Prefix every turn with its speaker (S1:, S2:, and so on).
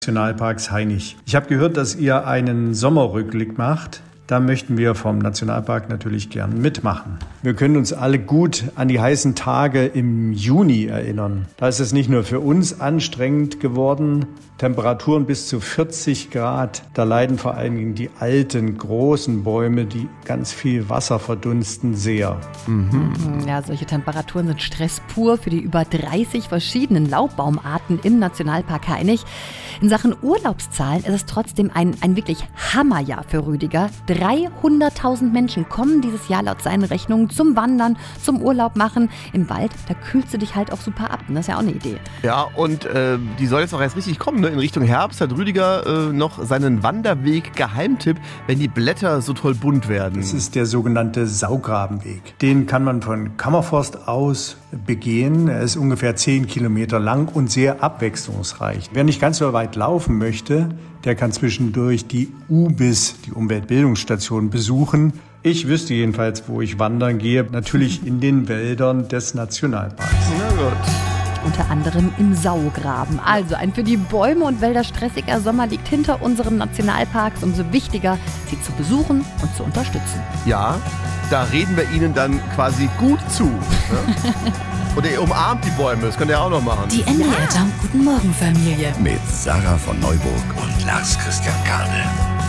S1: Nationalparks Hainich. Ich habe gehört, dass ihr einen Sommerrückblick macht. Da möchten wir vom Nationalpark natürlich gern mitmachen. Wir können uns alle gut an die heißen Tage im Juni erinnern. Da ist es nicht nur für uns anstrengend geworden, Temperaturen bis zu 40 Grad. Da leiden vor allen Dingen die alten, großen Bäume, die ganz viel Wasser verdunsten, sehr.
S2: Ja, solche Temperaturen sind Stress pur für die über 30 verschiedenen Laubbaumarten im Nationalpark Hainich. In Sachen Urlaubszahlen ist es trotzdem ein wirklich Hammerjahr für Rüdiger. 300.000 Menschen kommen dieses Jahr laut seinen Rechnungen zum Wandern, zum Urlaub machen. Im Wald, da kühlst du dich halt auch super ab. Das ist ja auch eine Idee.
S3: Ja, und die soll jetzt auch erst richtig kommen. Ne? In Richtung Herbst hat Rüdiger noch seinen Wanderweg-Geheimtipp, wenn die Blätter so toll bunt werden.
S1: Das ist der sogenannte Saugrabenweg. Den kann man von Kammerforst aus begehen. Er ist ungefähr 10 Kilometer lang und sehr abwechslungsreich. Wer nicht ganz so weit laufen möchte, der kann zwischendurch die UBIS, die Umweltbildungsstation, besuchen. Ich wüsste jedenfalls, wo ich wandern gehe. Natürlich in den Wäldern des Nationalparks.
S3: Na gut.
S2: Unter anderem im Saugraben. Also ein für die Bäume und Wälder stressiger Sommer liegt hinter unseren Nationalparks. Umso wichtiger, sie zu besuchen und zu unterstützen.
S3: Ja, da reden wir Ihnen dann quasi gut zu. Ne? Oder ihr umarmt die Bäume, das könnt ihr auch noch machen.
S4: Die NDR Jump Guten Morgen Familie.
S5: Mit Sarah von Neuburg und Lars Christian Kade.